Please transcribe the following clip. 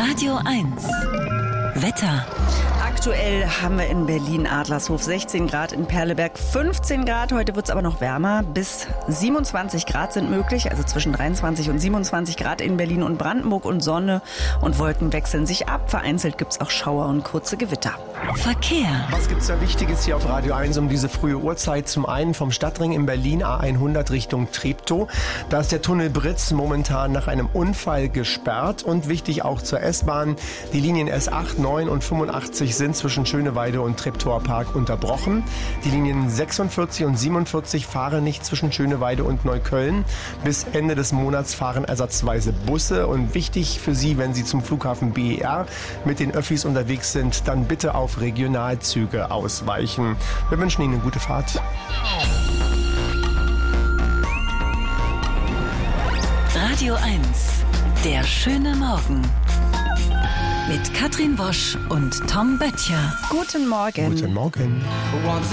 Radio 1. Wetter. Aktuell haben wir in Berlin Adlershof 16 Grad, in Perleberg 15 Grad. Heute wird es aber noch wärmer. Bis 27 Grad sind möglich, also zwischen 23 und 27 Grad in Berlin und Brandenburg, und Sonne und Wolken wechseln sich ab. Vereinzelt gibt es auch Schauer und kurze Gewitter. Verkehr. Was gibt's da Wichtiges hier auf Radio 1 um diese frühe Uhrzeit? Zum einen vom Stadtring in Berlin A100 Richtung Treptow. Da ist der Tunnel Britz momentan nach einem Unfall gesperrt. Und wichtig auch zur S-Bahn: die Linien S8, 9 und 85 sind zwischen Schöneweide und Treptower Park unterbrochen. Die Linien 46 und 47 fahren nicht zwischen Schöneweide und Neukölln. Bis Ende des Monats fahren ersatzweise Busse. Und wichtig für Sie, wenn Sie zum Flughafen BER mit den Öffis unterwegs sind, dann bitte auf Regionalzüge ausweichen. Wir wünschen Ihnen eine gute Fahrt. Radio 1. Der schöne Morgen. Mit Katrin Wosch und Tom Böttcher. Guten Morgen. Guten Morgen.